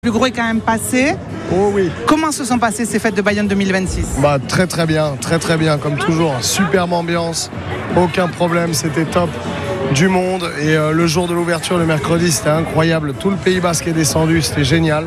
Le gros est quand même passé. Oh oui. Comment se sont passées ces fêtes de Bayonne 2026 ? Très bien, comme toujours. Superbe ambiance, aucun problème, c'était top. Du monde et le jour de l'ouverture le mercredi c'était incroyable, tout le Pays Basque est descendu, c'était génial.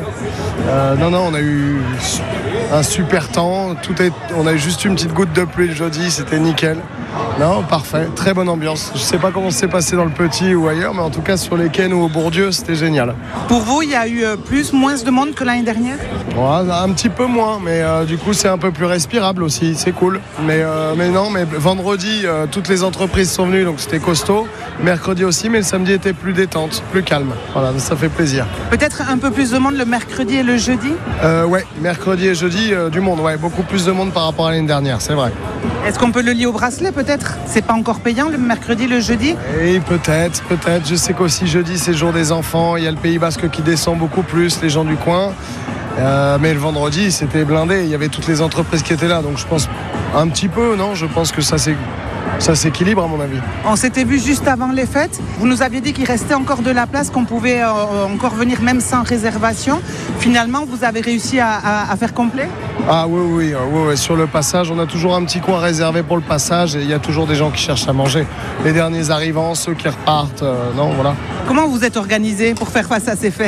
On a eu un super temps, on a eu juste une petite goutte de pluie le jeudi, c'était nickel. Non, parfait, très bonne ambiance. Je sais pas comment c'est passé dans le Petit ou ailleurs, mais en tout cas sur les quais ou au Bourdieu, c'était génial. Pour vous, il y a eu moins de monde que l'année dernière ? Ouais, un petit peu moins, mais du coup c'est un peu plus respirable aussi, c'est cool. Mais vendredi, toutes les entreprises sont venues, donc c'était costaud. Mercredi aussi, mais le samedi était plus détente, plus calme. Voilà, ça fait plaisir. Peut-être un peu plus de monde le mercredi et le jeudi ? Ouais, mercredi et jeudi, du monde, ouais, beaucoup plus de monde par rapport à l'année dernière, c'est vrai. Est-ce qu'on peut le lier au bracelet peut-être ? C'est pas encore payant le mercredi, le jeudi ? Et peut-être. Je sais qu'aussi jeudi c'est le jour des enfants, il y a le Pays Basque qui descend beaucoup plus, les gens du coin. Mais le vendredi c'était blindé, il y avait toutes les entreprises qui étaient là, donc je pense un petit peu, non ? Je pense que ça s'équilibre à mon avis. On s'était vu juste avant les fêtes. Vous nous aviez dit qu'il restait encore de la place, qu'on pouvait encore venir même sans réservation. Finalement, vous avez réussi à faire complet ? Ah oui, sur le passage, on a toujours un petit coin réservé pour le passage et il y a toujours des gens qui cherchent à manger. Les derniers arrivants, ceux qui repartent, voilà. Comment vous êtes organisés pour faire face à ces fêtes ?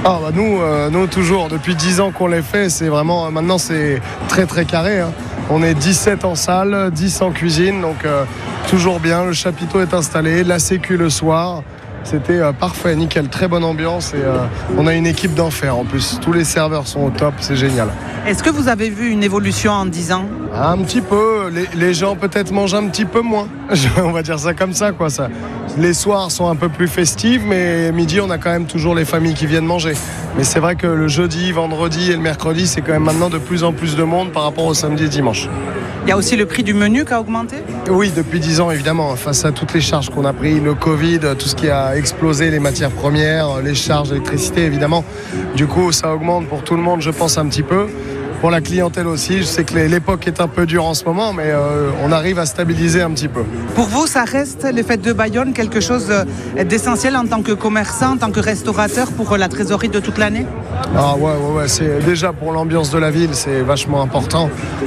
Nous toujours, depuis 10 ans qu'on les fait, c'est vraiment, maintenant c'est très très carré. Hein. On est 17 en salle, 10 en cuisine, donc toujours bien, le chapiteau est installé, la sécu le soir. C'était parfait, nickel, très bonne ambiance et on a une équipe d'enfer en plus. Tous les serveurs sont au top, c'est génial. Est-ce que vous avez vu une évolution en 10 ans ? Un petit peu, les gens peut-être mangent un petit peu moins, on va dire ça comme ça, quoi. Les soirs sont un peu plus festifs, mais midi on a quand même toujours les familles qui viennent manger. Mais c'est vrai que le jeudi, vendredi et le mercredi, c'est quand même maintenant de plus en plus de monde par rapport au samedi et dimanche. Il y a aussi le prix du menu qui a augmenté ? Oui, depuis 10 ans évidemment, face à toutes les charges qu'on a prises, le Covid, tout ce qui a explosé, les matières premières, les charges d'électricité évidemment. Du coup, ça augmente pour tout le monde, je pense, un petit peu. Pour la clientèle aussi, je sais que l'époque est un peu dure en ce moment, mais on arrive à stabiliser un petit peu. Pour vous, ça reste, les fêtes de Bayonne, quelque chose d'essentiel en tant que commerçant, en tant que restaurateur pour la trésorerie de toute l'année ? Ah ouais, c'est déjà pour l'ambiance de la ville, c'est vachement important.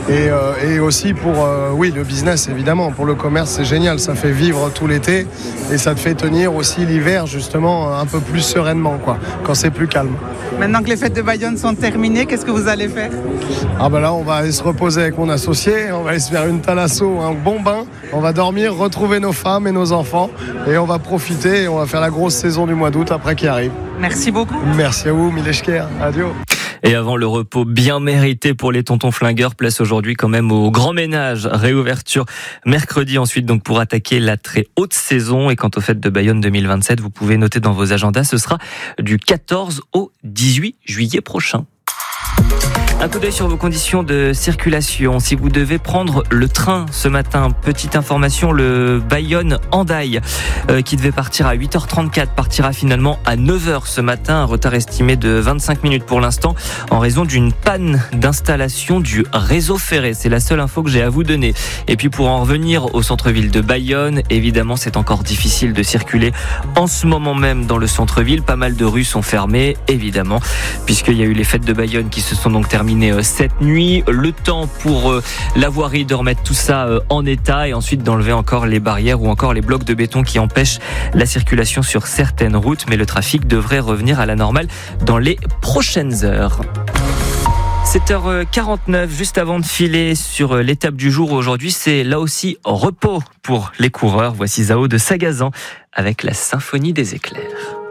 Et aussi pour le business, évidemment. Pour le commerce, c'est génial, ça fait vivre tout l'été et ça te fait tenir aussi l'hiver, justement, un peu plus sereinement, quoi, quand c'est plus calme. Maintenant que les fêtes de Bayonne sont terminées, qu'est-ce que vous allez faire ? Là, on va aller se reposer avec mon associé, on va aller se faire une thalasso, un bon bain, on va dormir, retrouver nos femmes et nos enfants et on va profiter et on va faire la grosse saison du mois d'août après qui arrive. Merci beaucoup. Merci à vous, Mileshker. Adieu. Et avant le repos bien mérité pour les tontons flingueurs, place aujourd'hui quand même au grand ménage. Réouverture mercredi ensuite donc pour attaquer la très haute saison. Et quant aux fêtes de Bayonne 2027, vous pouvez noter dans vos agendas, ce sera du 14 au 18 juillet prochain. Un coup d'œil sur vos conditions de circulation. Si vous devez prendre le train ce matin, petite information, le Bayonne-Hendaye qui devait partir à 8h34 partira finalement à 9h ce matin. Un retard estimé de 25 minutes pour l'instant en raison d'une panne d'installation du réseau ferré. C'est la seule info que j'ai à vous donner. Et puis pour en revenir au centre-ville de Bayonne, évidemment c'est encore difficile de circuler en ce moment même dans le centre-ville. Pas mal de rues sont fermées évidemment puisqu'il y a eu les fêtes de Bayonne qui se sont donc terminées cette nuit. Le temps pour la voirie de remettre tout ça en état et ensuite d'enlever encore les barrières ou encore les blocs de béton qui empêchent la circulation sur certaines routes. Mais le trafic devrait revenir à la normale dans les prochaines heures. 7h49, juste avant de filer sur l'étape du jour aujourd'hui, c'est là aussi repos pour les coureurs. Voici Zao de Sagazan avec la symphonie des éclairs.